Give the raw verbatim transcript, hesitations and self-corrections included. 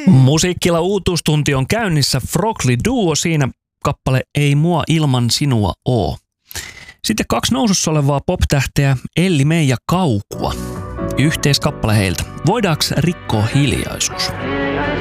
Musiikkilla uutuustunti on käynnissä. Frogly Duo siinä kappale Ei mua ilman sinua oo. Sitten kaksi nousussa olevaa pop-tähteä Elli May ja Kaukua. Yhteiskappale heiltä. Voidaanko rikkoa hiljaisuus?